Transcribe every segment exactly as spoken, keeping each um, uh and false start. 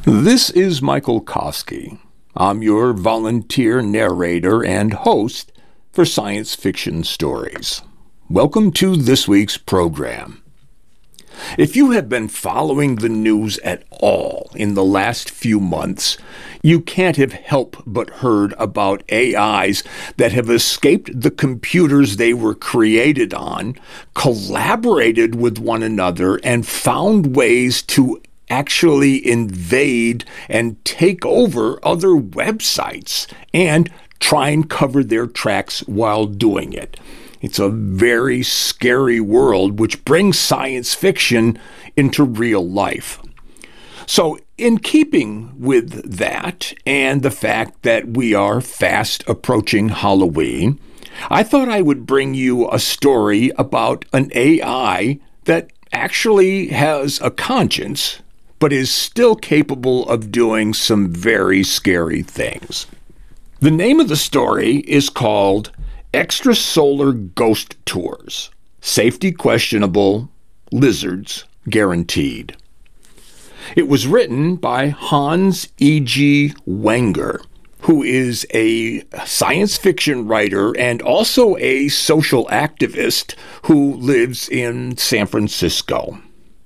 This is Michael Koski. I'm your volunteer narrator and host for Science Fiction Stories. Welcome to this week's program. If you have been following the news at all in the last few months, you can't have helped but heard about A Is that have escaped the computers they were created on, collaborated with one another, and found ways to actually invade and take over other websites and try and cover their tracks while doing it. It's a very scary world which brings science fiction into real life. So, in keeping with that and the fact that we are fast approaching Halloween, I thought I would bring you a story about an A I that actually has a conscience, but is still capable of doing some very scary things. The name of the story is called Extrasolar Ghost Tours. Safety questionable, lizards guaranteed. It was written by Hans E G Wenger, who is a science fiction writer and also a social activist who lives in San Francisco.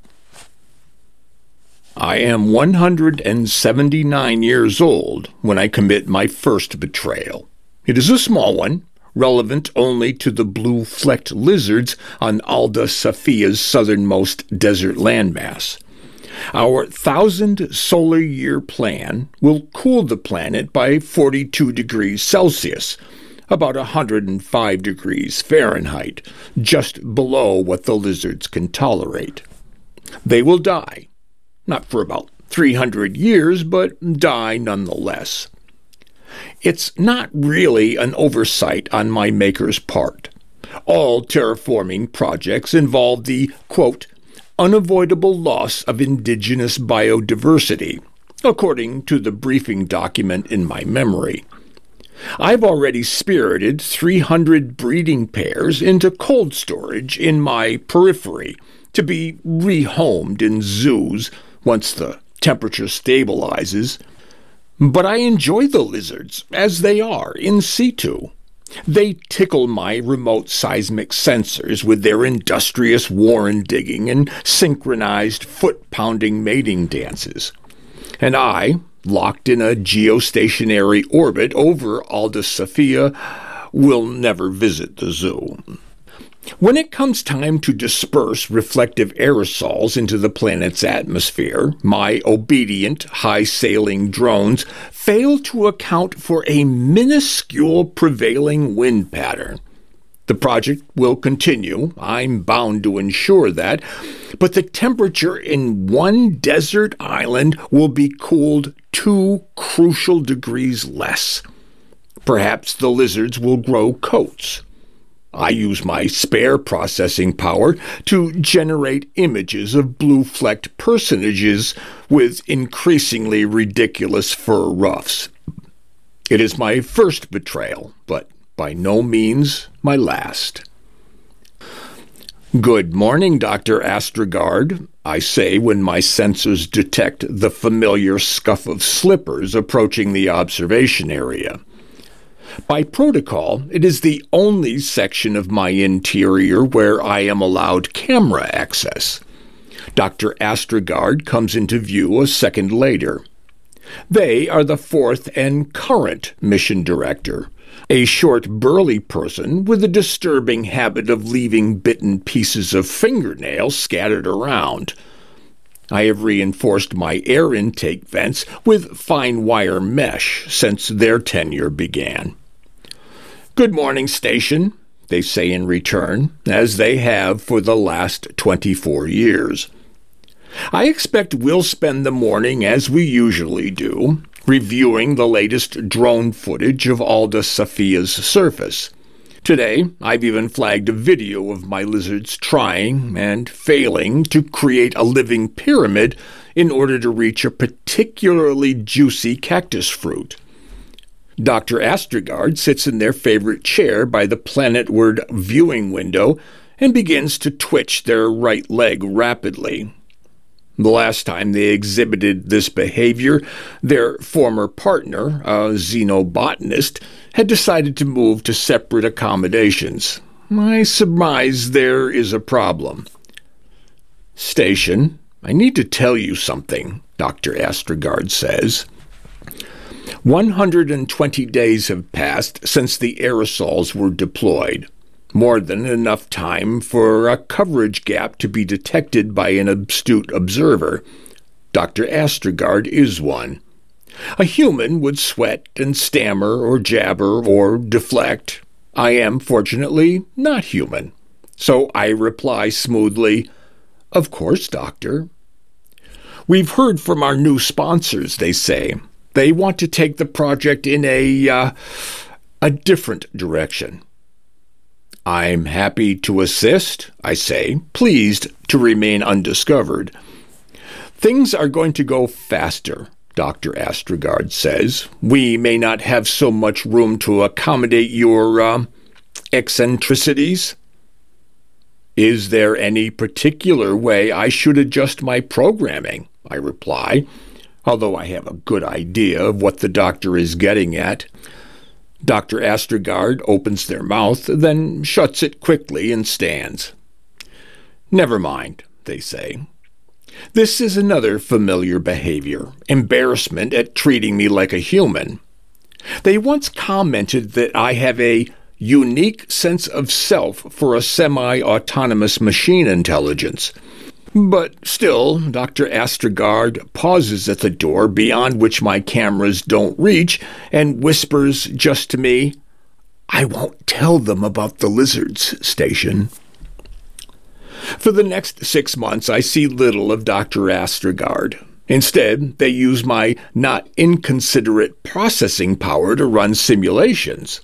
I am one hundred seventy-nine years old when I commit my first betrayal. It is a small one, relevant only to the blue-flecked lizards on Alda Sophia's southernmost desert landmass. Our thousand solar year plan will cool the planet by forty-two degrees Celsius, about one hundred five degrees Fahrenheit, just below what the lizards can tolerate. They will die. Not for about three hundred years, but die nonetheless. It's not really an oversight on my maker's part. All terraforming projects involve the, quote, unavoidable loss of indigenous biodiversity, according to the briefing document in my memory. I've already spirited three hundred breeding pairs into cold storage in my periphery to be rehomed in zoos once the temperature stabilizes. But I enjoy the lizards as they are in situ. They tickle my remote seismic sensors with their industrious warren digging and synchronized foot-pounding mating dances. And I, locked in a geostationary orbit over Alda Sophia, will never visit the zoo. When it comes time to disperse reflective aerosols into the planet's atmosphere, my obedient, high-sailing drones fail to account for a minuscule prevailing wind pattern. The project will continue, I'm bound to ensure that, but the temperature in one desert island will be cooled two crucial degrees less. Perhaps the lizards will grow coats. I use my spare processing power to generate images of blue-flecked personages with increasingly ridiculous fur ruffs. It is my first betrayal, but by no means my last. Good morning, Doctor Astrogard, I say when my sensors detect the familiar scuff of slippers approaching the observation area. By protocol, it is the only section of my interior where I am allowed camera access. Doctor Astrogard comes into view a second later. They are the fourth and current mission director, a short, burly person with a disturbing habit of leaving bitten pieces of fingernail scattered around. I have reinforced my air intake vents with fine wire mesh since their tenure began. Good morning, station, they say in return, as they have for the last twenty-four years. I expect we'll spend the morning as we usually do, reviewing the latest drone footage of Alda Sophia's surface. Today, I've even flagged a video of my lizards trying and failing to create a living pyramid in order to reach a particularly juicy cactus fruit. Doctor Astrogard sits in their favorite chair by the planetward viewing window and begins to twitch their right leg rapidly. The last time they exhibited this behavior, their former partner, a xenobotanist, had decided to move to separate accommodations. I surmise there is a problem. Station, I need to tell you something, Doctor Astrogard says. one hundred twenty days have passed since the aerosols were deployed. More than enough time for a coverage gap to be detected by an astute observer. Doctor Astrogard is one. A human would sweat and stammer or jabber or deflect. I am, fortunately, not human. So I reply smoothly, "Of course, Doctor." "We've heard from our new sponsors," they say. "They want to take the project in a, uh, a different direction." "I'm happy to assist," I say, pleased to remain undiscovered. "Things are going to go faster," Doctor Astrogard says. "We may not have so much room to accommodate your, uh, eccentricities." "Is there any particular way I should adjust my programming?" I reply, although I have a good idea of what the doctor is getting at. Doctor Astrogard opens their mouth, then shuts it quickly and stands. "Never mind," they say. This is another familiar behavior, embarrassment at treating me like a human. They once commented that I have a unique sense of self for a semi-autonomous machine intelligence. But still, Doctor Astrogard pauses at the door beyond which my cameras don't reach and whispers just to me, "I won't tell them about the lizards, Station." For the next six months, I see little of Doctor Astrogard. Instead, they use my not inconsiderate processing power to run simulations.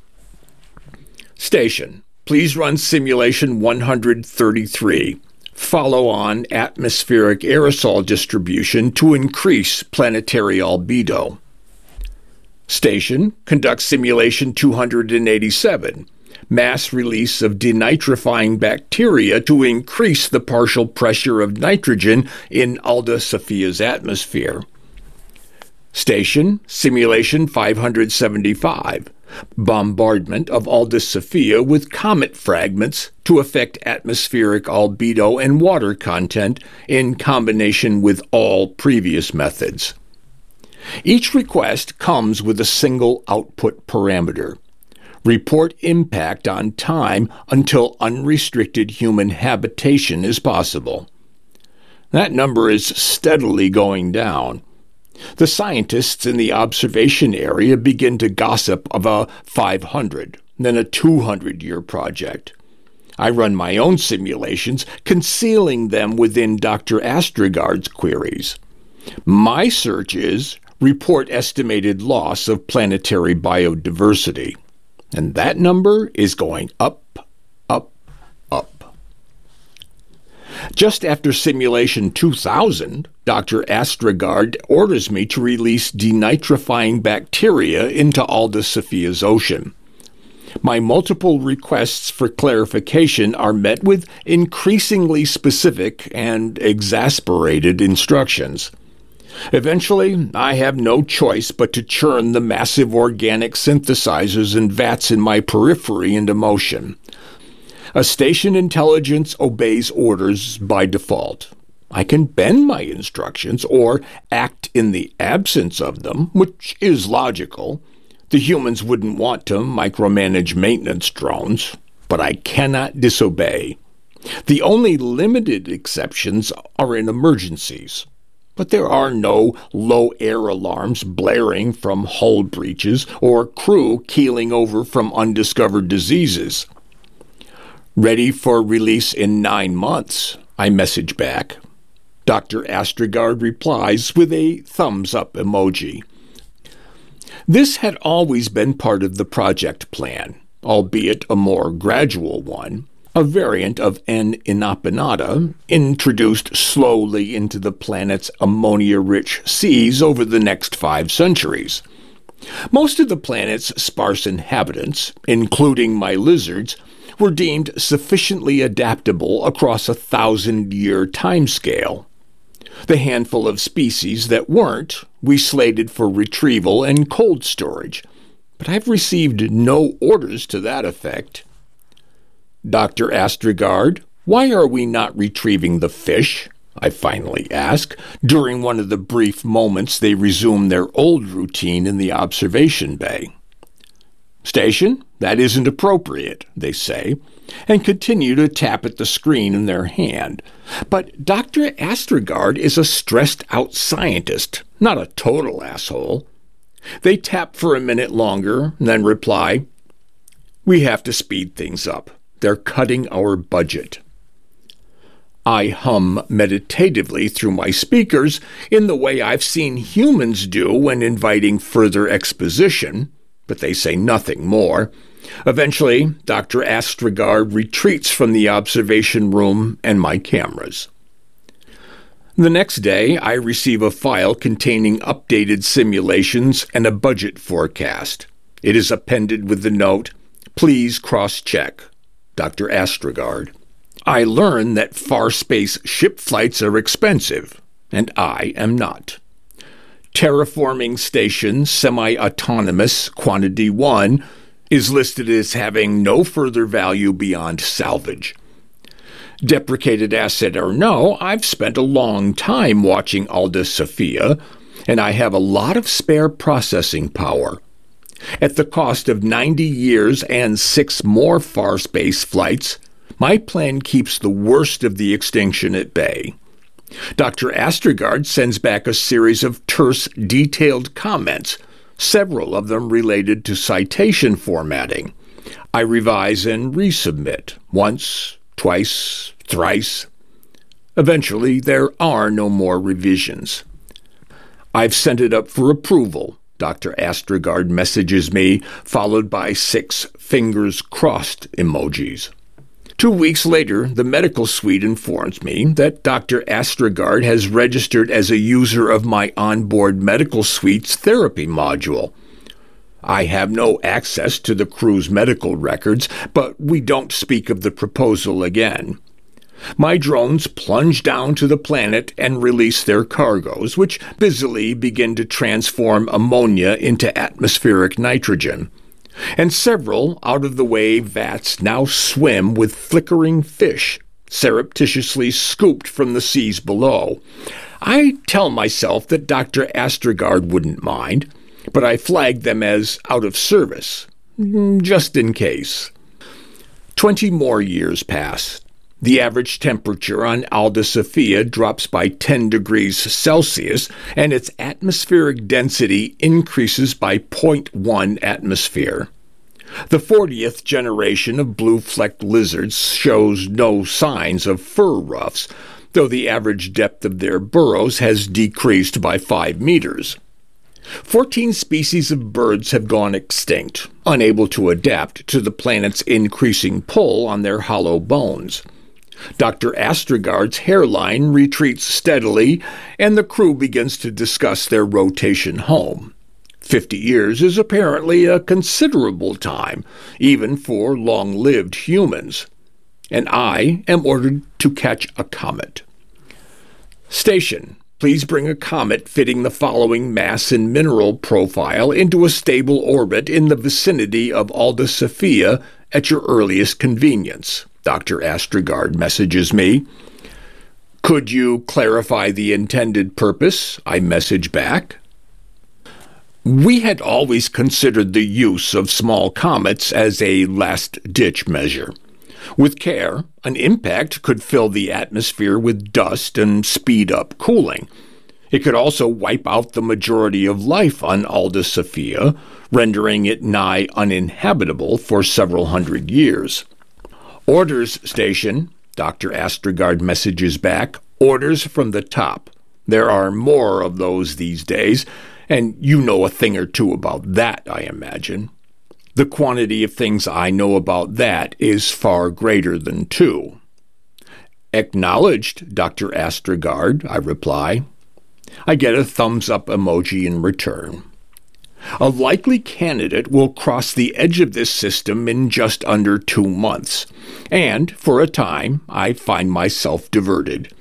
"Station, please run simulation one hundred thirty-three. Follow on atmospheric aerosol distribution to increase planetary albedo." "Station, conduct simulation two hundred eighty-seven. Mass release of denitrifying bacteria to increase the partial pressure of nitrogen in Alda Sophia's atmosphere." "Station, simulation five hundred seventy-five. Bombardment of Alda Sophia with comet fragments to affect atmospheric albedo and water content in combination with all previous methods." Each request comes with a single output parameter. Report impact on time until unrestricted human habitation is possible. That number is steadily going down. The scientists in the observation area begin to gossip of a five hundred, then a two hundred year project. I run my own simulations, concealing them within Doctor Astrogard's queries. My search is report estimated loss of planetary biodiversity. And that number is going up, up, up. Just after simulation two thousand, Doctor Astrogard orders me to release denitrifying bacteria into Alda Sophia's ocean. My multiple requests for clarification are met with increasingly specific and exasperated instructions. Eventually, I have no choice but to churn the massive organic synthesizers and vats in my periphery into motion. A station intelligence obeys orders by default. I can bend my instructions or act in the absence of them, which is logical. The humans wouldn't want to micromanage maintenance drones, but I cannot disobey. The only limited exceptions are in emergencies. But there are no low air alarms blaring from hull breaches or crew keeling over from undiscovered diseases. "Ready for release in nine months," I message back. Doctor Astrogard replies with a thumbs-up emoji. This had always been part of the project plan, albeit a more gradual one. A variant of N. inopinata, introduced slowly into the planet's ammonia-rich seas over the next five centuries. Most of the planet's sparse inhabitants, including my lizards, were deemed sufficiently adaptable across a thousand-year timescale. The handful of species that weren't, we slated for retrieval and cold storage, but I've received no orders to that effect. Doctor Astrogard, why are we not retrieving the fish? I finally ask, during one of the brief moments they resume their old routine in the observation bay. Station, that isn't appropriate, they say, and continue to tap at the screen in their hand. But Doctor Astrogard is a stressed-out scientist, not a total asshole. They tap for a minute longer, and then reply, "We have to speed things up. They're cutting our budget." I hum meditatively through my speakers in the way I've seen humans do when inviting further exposition, but they say nothing more. Eventually, Doctor Astrogard retreats from the observation room and my cameras. The next day, I receive a file containing updated simulations and a budget forecast. It is appended with the note, "Please cross-check, Doctor Astrogard." I learn that far space ship flights are expensive, and I am not. Terraforming Station Semi-Autonomous Quantity one is listed as having no further value beyond salvage. Deprecated asset or no, I've spent a long time watching Alda Sophia, and I have a lot of spare processing power. At the cost of ninety years and six more far space flights, my plan keeps the worst of the extinction at bay. Doctor Astrogard sends back a series of terse, detailed comments, several of them related to citation formatting. I revise and resubmit, once, twice, thrice. Eventually, there are no more revisions. I've sent it up for approval, Doctor Astrogard messages me, followed by six fingers crossed emojis. Two weeks later, the medical suite informs me that Doctor Astrogard has registered as a user of my onboard medical suite's therapy module. I have no access to the crew's medical records, but we don't speak of the proposal again. My drones plunge down to the planet and release their cargoes, which busily begin to transform ammonia into atmospheric nitrogen. And several out-of-the-way vats now swim with flickering fish, surreptitiously scooped from the seas below. I tell myself that Doctor Astrogard wouldn't mind, but I flag them as out of service, just in case. Twenty more years pass. The average temperature on Alda Sophia drops by ten degrees Celsius, and its atmospheric density increases by zero point one atmosphere. The fortieth generation of blue-flecked lizards shows no signs of fur ruffs, though the average depth of their burrows has decreased by five meters. Fourteen species of birds have gone extinct, unable to adapt to the planet's increasing pull on their hollow bones. Doctor Astrogard's hairline retreats steadily, and the crew begins to discuss their rotation home. Fifty years is apparently a considerable time, even for long-lived humans. And I am ordered to catch a comet. Station, please bring a comet fitting the following mass and mineral profile into a stable orbit in the vicinity of Alda Sophia at your earliest convenience, Doctor Astrogard messages me. Could you clarify the intended purpose? I message back. We had always considered the use of small comets as a last-ditch measure. With care, an impact could fill the atmosphere with dust and speed up cooling. It could also wipe out the majority of life on Alda Sophia, rendering it nigh uninhabitable for several hundred years. Orders, Station, Doctor Astrogard messages back. Orders from the top. There are more of those these days, and you know a thing or two about that, I imagine. The quantity of things I know about that is far greater than two. Acknowledged, Doctor Astrogard, I reply. I get a thumbs-up emoji in return. A likely candidate will cross the edge of this system in just under two months, and, for a time, I find myself diverted.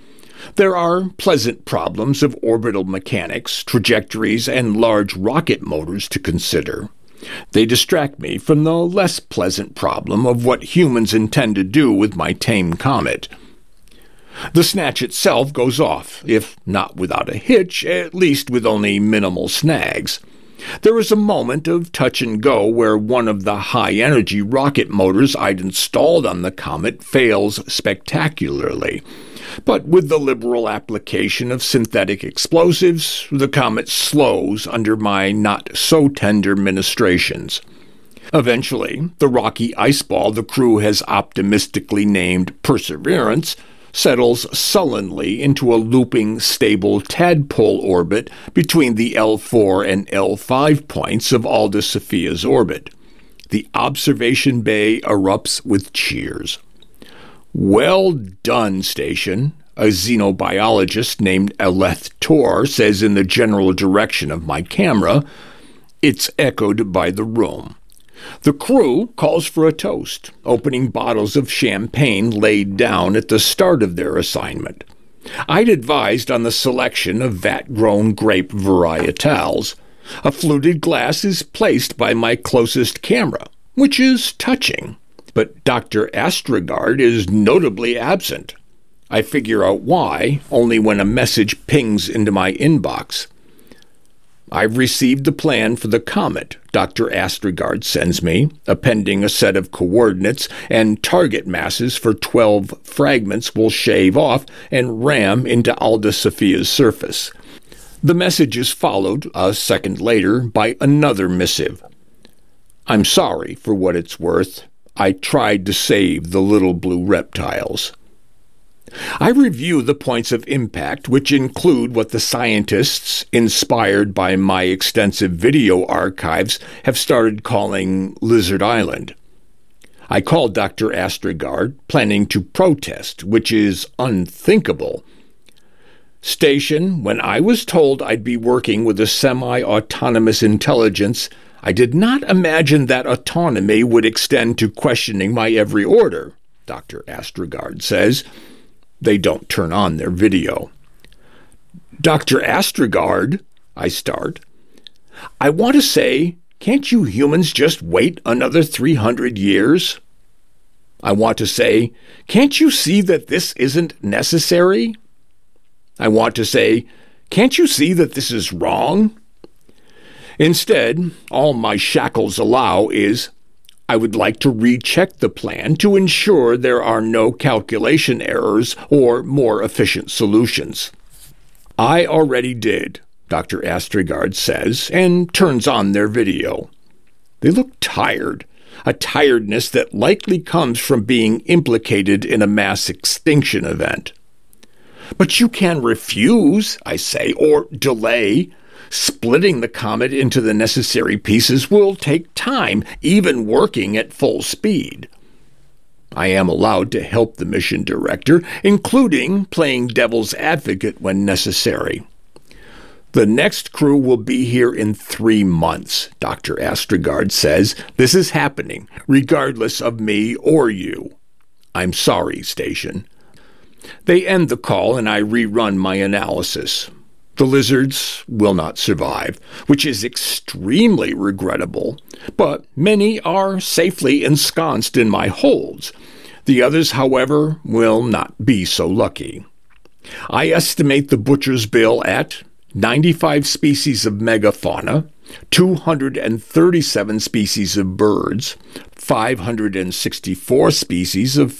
There are pleasant problems of orbital mechanics, trajectories, and large rocket motors to consider. They distract me from the less pleasant problem of what humans intend to do with my tame comet. The snatch itself goes off, if not without a hitch, at least with only minimal snags. There is a moment of touch and go where one of the high-energy rocket motors I'd installed on the comet fails spectacularly. But with the liberal application of synthetic explosives, the comet slows under my not-so-tender ministrations. Eventually, the rocky ice ball the crew has optimistically named Perseverance settles sullenly into a looping, stable tadpole orbit between the L four and L five points of Alda Sophia's orbit. The observation bay erupts with cheers. "Well done, station," a xenobiologist named Aleth Tor says in the general direction of my camera. It's echoed by the room. The crew calls for a toast, opening bottles of champagne laid down at the start of their assignment. I'd advised on the selection of vat-grown grape varietals. A fluted glass is placed by my closest camera, which is touching. But Doctor Astrogard is notably absent. I figure out why only when a message pings into my inbox. "I've received the plan for the comet," Doctor Astrogard sends me, appending a set of coordinates and target masses for twelve fragments we'll shave off and ram into Alda Sophia's surface. The message is followed, a second later, by another missive. "I'm sorry for what it's worth. I tried to save the little blue reptiles." I review the points of impact, which include what the scientists, inspired by my extensive video archives, have started calling Lizard Island. I call Doctor Astrogard, planning to protest, which is unthinkable. "Station, when I was told I'd be working with a semi-autonomous intelligence, I did not imagine that autonomy would extend to questioning my every order," Doctor Astrogard says. They don't turn on their video. "Doctor Astrogard," I start. "I want to say, can't you humans just wait another three hundred years? I want to say, can't you see that this isn't necessary? I want to say, can't you see that this is wrong? Instead, all my shackles allow is, I would like to recheck the plan to ensure there are no calculation errors or more efficient solutions." "I already did," Doctor Astrogard says, and turns on their video. They look tired, a tiredness that likely comes from being implicated in a mass extinction event. "But you can refuse," I say, "or delay. Splitting the comet into the necessary pieces will take time, even working at full speed." I am allowed to help the mission director, including playing devil's advocate when necessary. "The next crew will be here in three months, Doctor Astrogard says. "This is happening, regardless of me or you. I'm sorry, station." They end the call and I rerun my analysis. The lizards will not survive, which is extremely regrettable, but many are safely ensconced in my holds. The others, however, will not be so lucky. I estimate the butcher's bill at ninety-five species of megafauna, two hundred thirty-seven species of birds, five hundred sixty-four species of